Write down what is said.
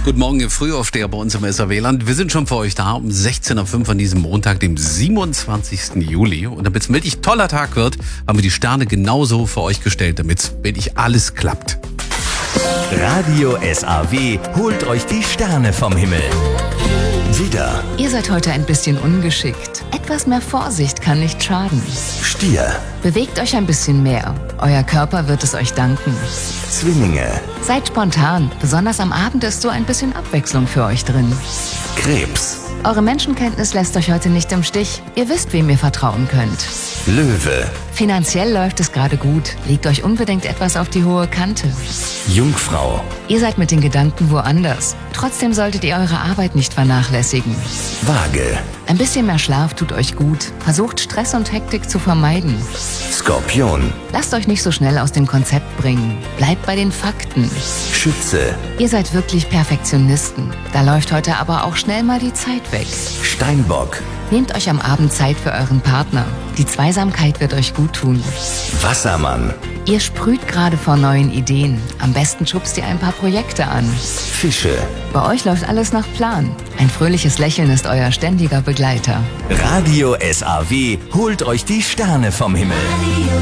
Guten Morgen, ihr Frühaufsteher bei uns im SAW-Land. Wir sind schon für euch da um 16.05 Uhr an diesem Montag, dem 27. Juli. Und damit es ein wirklich toller Tag wird, haben wir die Sterne genauso für euch gestellt, damit es wirklich alles klappt. Radio SAW holt euch die Sterne vom Himmel. Widder, Ihr seid heute ein bisschen ungeschickt. Etwas mehr Vorsicht kann nicht schaden. Stier, Bewegt euch ein bisschen mehr. Euer Körper wird es euch danken. Zwillinge, Seid spontan. Besonders am Abend ist so ein bisschen Abwechslung für euch drin. Krebs, Eure Menschenkenntnis lässt euch heute nicht im Stich. Ihr wisst, wem ihr vertrauen könnt. Löwe, Finanziell läuft es gerade gut. Legt euch unbedingt etwas auf die hohe Kante. Jungfrau, Ihr seid mit den Gedanken woanders. Trotzdem solltet ihr eure Arbeit nicht vernachlässigen. Waage, Ein bisschen mehr Schlaf tut euch gut. Versucht Stress und Hektik zu vermeiden. Skorpion, Lasst euch nicht so schnell aus dem Konzept bringen. Bleibt bei den Fakten. Schütze, Ihr seid wirklich Perfektionisten. Da läuft heute aber auch schnell mal die Zeit weg. Steinbock, Nehmt euch am Abend Zeit für euren Partner. Die Zweisamkeit wird euch gut tun. Wassermann, Ihr sprüht gerade vor neuen Ideen. Am besten schubst ihr ein paar Projekte an. Fische. Bei euch läuft alles nach Plan. Ein fröhliches Lächeln ist euer ständiger Begleiter. Radio SAW holt euch die Sterne vom Himmel.